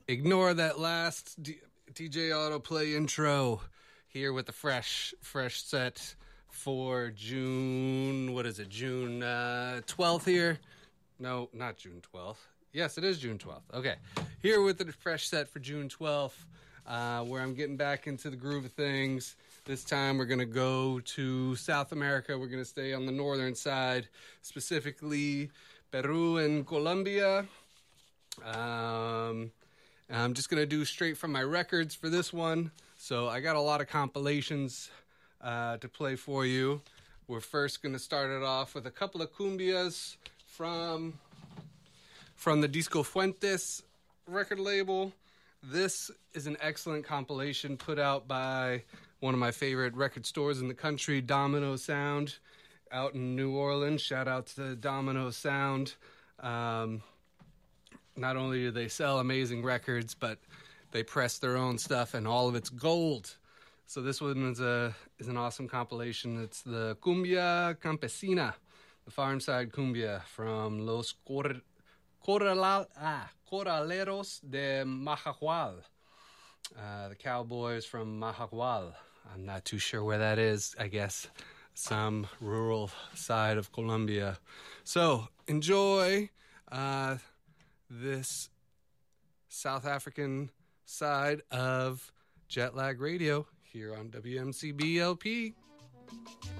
Ignore that last DJ autoplay intro. Here with the fresh set for June, what is it, June 12th here? No, not June 12th. Yes, it is June 12th. Okay, here with the fresh set for June 12th, where I'm getting back into the groove of things. This time we're going to go to South America. We're going to stay on the northern side, specifically Peru and Colombia. I'm just going to do straight from my records for this one. So I got a lot of compilations to play for you. We're first going to start it off with a couple of cumbias from the Disco Fuentes record label. This is an excellent compilation put out by one of my favorite record stores in the country, Domino Sound, out in New Orleans. Shout out to Domino Sound. Not only do they sell amazing records, but they press their own stuff, and all of it's gold. So this one is an awesome compilation. It's the Cumbia Campesina, the farm-side cumbia from Los Corraleros de Majagual, the cowboys from Majagual. I'm not too sure where that is. I guess some rural side of Colombia. So enjoy this South African side of Jet Lag Radio here on WMCB LP.